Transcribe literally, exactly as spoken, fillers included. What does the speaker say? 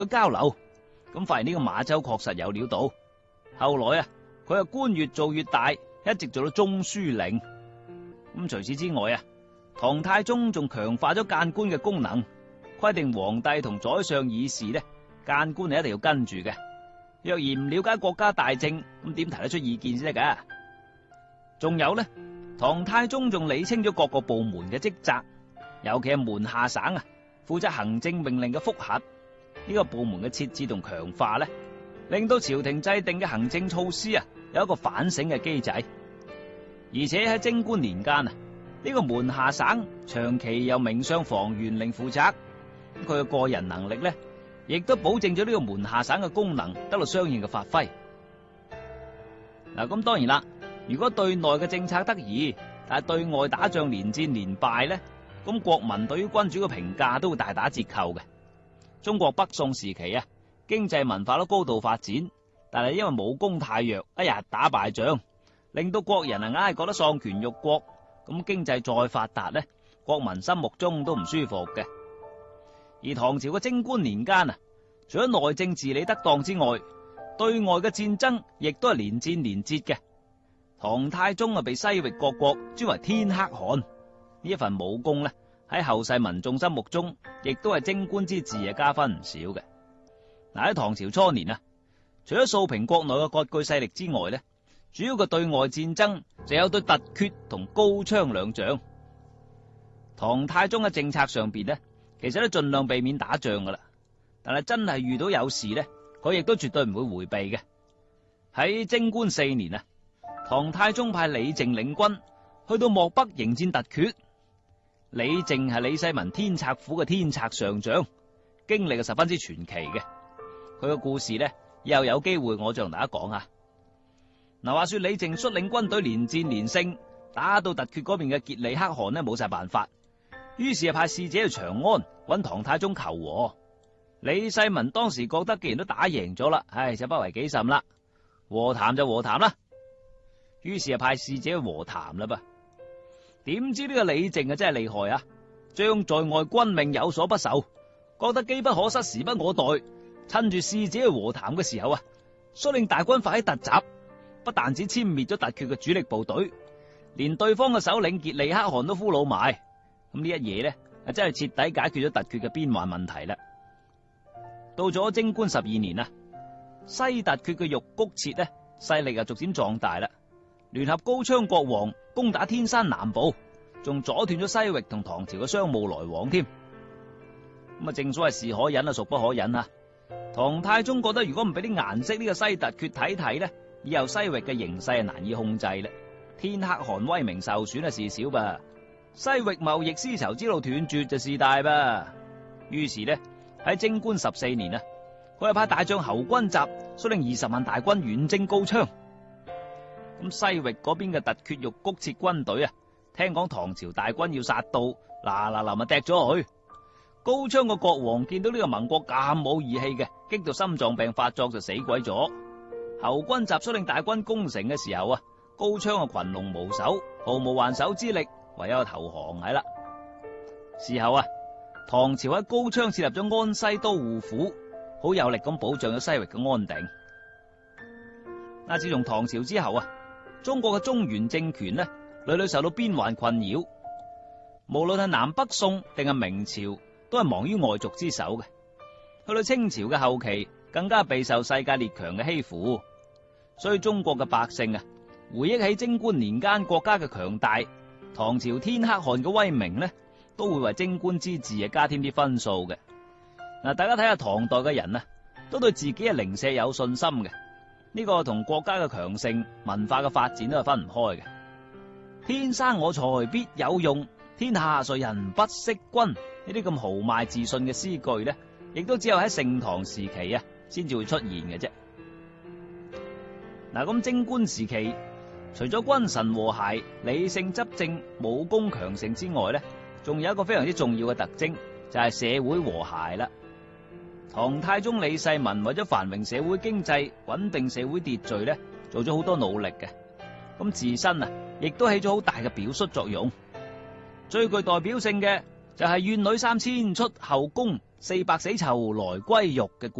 去交流，咁發現呢個馬周確實有料到。後來啊，佢嘅官越做越大，一直做到中書令。咁除此之外啊，唐太宗仲強化咗諫官嘅功能，規定皇帝同宰相議事呢，諫官係一定要跟住嘅。若然唔了解國家大政，咁點提得出意見先得噶？仲有呢，唐太宗仲理清咗各個部門嘅職責，尤其係門下省啊，負責行政命令嘅複核。呢個部門嘅設置同強化呢，令到朝廷制定嘅行政措施啊，有一個反省嘅機制。而且喺貞觀年間啊，呢個門下省長期由名相房玄齡負責，佢嘅個人能力呢，亦都保證咗呢個門下省嘅功能得到相應嘅發揮。嗱，咁當然啦，如果對內嘅政策得宜，但係對外打仗連戰連敗呢，咁國民對於君主嘅評價都會大打折扣嘅。中國北宋時期啊，經濟文化都高度發展，但係因為武功太弱，一日打敗仗，令到國人啊硬係覺得喪權辱國。咁經濟再發達呢，國民心目中都唔舒服嘅。而唐朝嘅貞觀年間啊，除咗內政治理得當之外，對外嘅戰爭亦都係連戰連捷嘅。唐太宗啊被西域各國尊為天可汗，呢一份武功呢，喺後世民眾心目中亦都係貞觀之治啊加分唔少嘅。嗱，喺唐朝初年啊，除咗掃平國內嘅割據勢力之外呢，主要嘅對外戰爭就有對突厥同高昌兩將。唐太宗喺政策上邊呢，其實都盡量避免打仗噶啦，但係真係遇到有事呢，佢亦都絕對唔會迴避嘅。喺貞觀四年啊，唐太宗派李靖領軍去到漠北迎戰突厥。李靖係李世民天策府嘅天策上將，經歷係十分之傳奇嘅。佢嘅故事呢，以後有機會我再同大家講下。嗱，話說李靖率領軍隊連戰連勝，打到突厥嗰邊嘅傑里可汗呢冇晒辦法，於是派使者去長安揾唐太宗求和。李世民當時覺得既然都打贏咗啦，唉，就不為己甚啦，和談就和談啦。於是派使者去和談啦噃。點知呢個李靖啊真係厲害啊，將在外軍命有所不受，覺得機不可失，時不我待，趁住使者去和談嘅時候啊，率領大軍發起突襲，不但止殲滅咗突厥嘅主力部隊，連對方嘅首領傑里可汗都俘虜埋。咁呢一嘢呢，啊真係徹底解決咗突厥嘅邊患問題啦。到咗貞觀十二年啊，西突厥嘅玉谷徹呢勢力啊逐漸壯大啦，聯合高昌國王攻打天山南部，仲阻斷咗西域同唐朝嘅商務來往添。咁啊，正所謂是可忍啊，孰不可忍啊！唐太宗覺得如果唔俾啲顏色呢個西突厥睇睇呢，以後西域嘅形勢係難以控制啦。天可汗威名受損啊事小吧，西域貿易絲綢之路斷絕就事大吧。於是呢，喺貞觀十四年啊，佢係派大將侯君集率領二十萬大軍遠征高昌。咁西域嗰邊嘅突厥玉谷徹軍隊啊，聽講唐朝大軍要殺到，嗱嗱臨咪趯咗去。高昌個國王見到呢個盟國咁冇義氣嘅，激到心臟病發作就死鬼咗。侯君集率領大軍攻城嘅時候啊，高昌啊群龍無首，毫無還手之力，唯有投降係啦。事後啊，唐朝喺高昌設立咗安西都護府，好有力咁保障咗西域嘅安定。嗱，自從唐朝之後啊，中國嘅中原政權呢，屢屢受到邊患困擾，無論係南北宋定係明朝，都係亡於外族之手嘅。去到清朝嘅後期，更加備受世界列強嘅欺負，所以中國嘅百姓啊，回憶起貞觀年間國家嘅強大，唐朝天可汗嘅威名呢，都會為貞觀之治啊加添啲分數嘅。嗱，大家睇下唐代嘅人啊，都對自己嘅鄰舍有信心嘅，呢個同國家嘅強盛、文化嘅發展都係分唔開嘅。天生我材必有用，天下誰人不識君。呢啲咁豪邁自信嘅詩句呢，亦都只有喺盛唐時期啊，先至會出現嘅啫。嗱，咁貞觀時期，除咗君臣和諧、理性執政、武功強盛之外呢，仲有一個非常之重要嘅特徵，就係社會和諧啦。唐太宗李世民為咗繁榮社會經濟、穩定社會秩序呢，做咗好多努力嘅。咁自身啊，亦都起咗好大嘅表率作用。最具代表性嘅就係願女三千出後宮， 四百死囚來歸獄嘅故事。